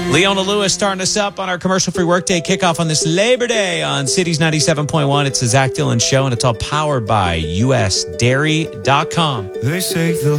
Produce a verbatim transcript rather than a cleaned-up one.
Leona Lewis starting us up on our commercial-free workday kickoff on this Labor Day on Cities ninety-seven point one. It's the Zach Dillon Show, and it's all powered by U S dairy dot com. They say the